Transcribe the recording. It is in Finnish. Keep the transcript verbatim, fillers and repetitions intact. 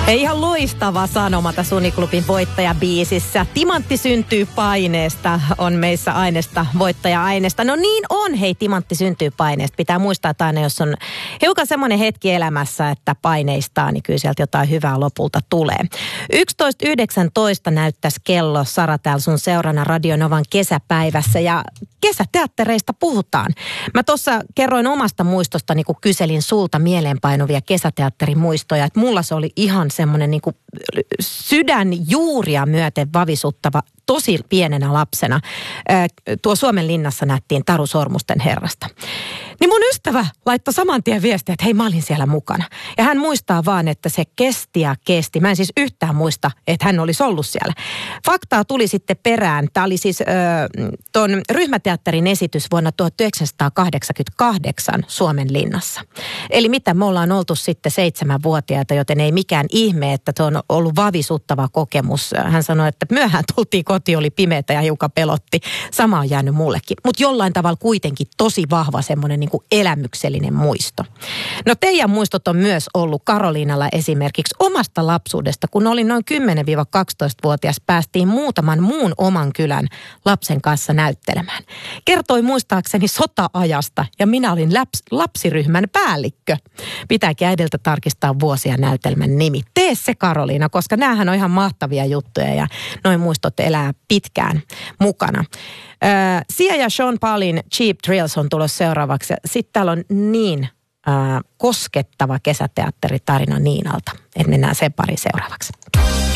Ei ihan loistava sanoma tässä Uniklubin voittajabiisissä. Timantti syntyy paineesta, on meissä aineesta, voittaja-aineesta. No niin on, hei, timantti syntyy paineesta. Pitää muistaa, että aina jos on hiukan semmoinen hetki elämässä, että paineistaa, niin kyllä sieltä jotain hyvää lopulta tulee. yksitoista yhdeksäntoista näyttäisi kello. Sara täällä sun seurana Radio Novan kesäpäivässä ja kesäteattereista puhutaan. Mä tuossa kerroin omasta muistostani, kun kyselin sulta mieleenpainuvia kesäteatterimuistoja, että mulla se oli ihan semmoinen niin kuin sydänjuuria myöten vavisuttava tosi pienenä lapsena. Tuo Suomen linnassa nähtiin Taru Sormusten herrasta. Niin mun ystävä laittoi saman tien viestiä, että hei, mä olin siellä mukana. Ja hän muistaa vaan, että se kesti ja kesti. Mä en siis yhtään muista, että hän olisi ollut siellä. Faktaa tuli sitten perään. Tämä oli siis äh, ton ryhmäteatterin esitys vuonna tuhatyhdeksänsataakahdeksankymmentäkahdeksan Suomen linnassa. Eli mitä, me ollaan oltu sitten seitsemänvuotiaita, joten ei mikään ihme, että se on ollut vavisuttava kokemus. Hän sanoi, että myöhään tultiin kotiin, oli pimeätä ja hiukan pelotti. Sama on jäänyt mullekin. Mutta jollain tavalla kuitenkin tosi vahva semmoinen niin kuin elämyksellinen muisto. No teidän muistot on myös ollut Karoliinalla esimerkiksi omasta lapsuudesta, kun olin noin kymmenen-kaksitoista-vuotias, päästiin muutaman muun oman kylän lapsen kanssa näyttelemään. Kertoi muistaakseni sota-ajasta ja minä olin laps, lapsiryhmän päällikkö. Pitääkin äidiltä tarkistaa vuosia näytelmän nimi. Tee se, Karoliina, koska näähän on ihan mahtavia juttuja ja noin muistot elää pitkään mukana. Äh, Sia ja Sean Paulin Cheap Thrills on tulossa seuraavaksi. Sitten täällä on niin äh, koskettava kesäteatteritarina Niinalta, että mennään sen pari seuraavaksi.